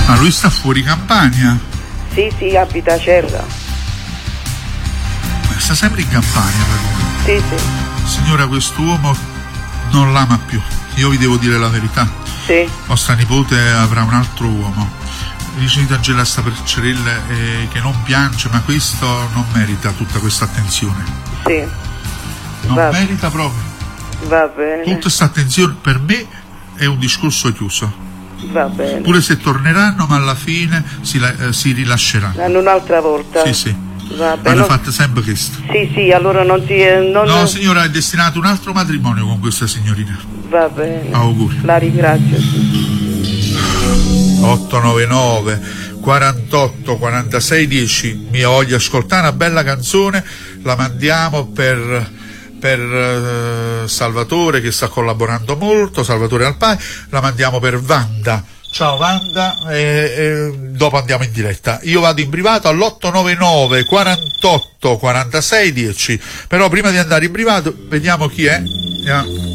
Ma lui sta fuori Campania? Sì, abita a Cerra. Ma sta sempre in Campania per lui? Sì. Signora, quest'uomo non l'ama più, io vi devo dire la verità. Sì. Vostra nipote avrà un altro uomo. Vicino Angela sta per Cerella che non piange, ma questo non merita tutta questa attenzione. Sì. Non merita proprio. Va bene. Tutta questa attenzione per me è un discorso chiuso. Va bene. Pure se torneranno, ma alla fine si rilasceranno. Hanno un'altra volta. Sì. Va bene. Hanno fatto sempre questo. Sì, allora non ti... No, signora, è destinato un altro matrimonio con questa signorina. Va bene. Auguri. La ringrazio. 899 48 46 10. Mia voglia ascoltare una bella canzone, la mandiamo per Salvatore che sta collaborando molto, Salvatore Alpai, la mandiamo per Wanda. Ciao Wanda, e dopo andiamo in diretta. Io vado in privato all'899 48 46 10, però prima di andare in privato vediamo chi è.